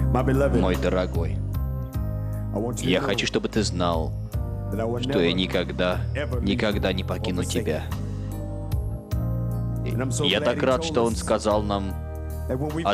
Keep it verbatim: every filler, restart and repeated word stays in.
Мой дорогой, я хочу, чтобы ты знал, что я никогда, никогда не покину тебя. Я так рад, что он сказал нам